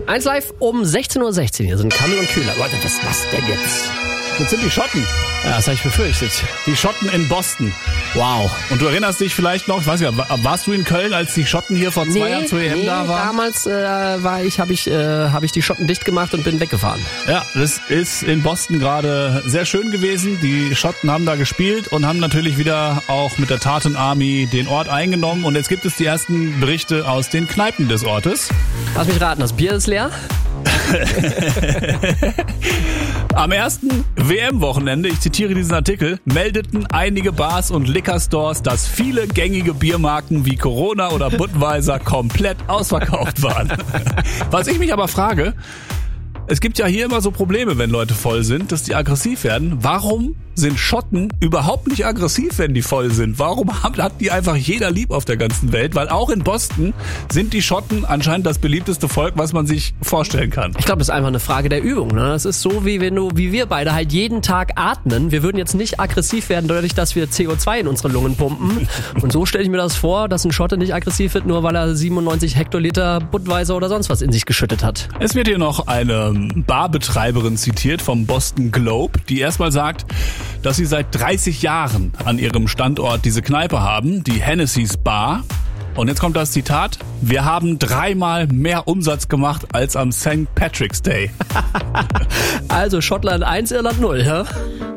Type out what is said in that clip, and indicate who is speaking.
Speaker 1: 1 Live um 16:16 Uhr. Hier sind Kammel und Kühler. Leute, was denn jetzt?
Speaker 2: Das sind die Schotten.
Speaker 1: Ja, das habe ich befürchtet.
Speaker 2: Die Schotten in Boston.
Speaker 1: Wow.
Speaker 2: Und du erinnerst dich vielleicht noch, ich weiß nicht, warst du in Köln, als die Schotten hier vor 2 Jahren zur EM da waren?
Speaker 1: Damals habe ich die Schotten dicht gemacht und bin weggefahren.
Speaker 2: Ja, das ist in Boston gerade sehr schön gewesen. Die Schotten haben da gespielt und haben natürlich wieder auch mit der Tartan Army den Ort eingenommen. Und jetzt gibt es die ersten Berichte aus den Kneipen des Ortes.
Speaker 1: Lass mich raten, das Bier ist leer?
Speaker 2: Am ersten WM-Wochenende, ich zitiere diesen Artikel, meldeten einige Bars und Liquor-Stores, dass viele gängige Biermarken wie Corona oder Budweiser komplett ausverkauft waren. Was ich mich aber frage, es gibt ja hier immer so Probleme, wenn Leute voll sind, dass die aggressiv werden. Warum sind Schotten überhaupt nicht aggressiv, wenn die voll sind? Warum hat die einfach jeder lieb auf der ganzen Welt? Weil auch in Boston sind die Schotten anscheinend das beliebteste Volk, was man sich vorstellen kann.
Speaker 1: Ich glaube, das ist einfach eine Frage der Übung. Ne? Das ist so, wie wir beide halt jeden Tag atmen. Wir würden jetzt nicht aggressiv werden, dadurch, dass wir CO2 in unsere Lungen pumpen. Und so stelle ich mir das vor, dass ein Schotte nicht aggressiv wird, nur weil er 97 Hektoliter Budweiser oder sonst was in sich geschüttet hat.
Speaker 2: Es wird hier noch eine Barbetreiberin zitiert vom Boston Globe, die erstmal sagt, dass sie seit 30 Jahren an ihrem Standort diese Kneipe haben, die Hennessy's Bar. Und jetzt kommt das Zitat: Wir haben 3-mal mehr Umsatz gemacht als am St. Patrick's Day.
Speaker 1: Also Schottland 1, Irland 0, ja?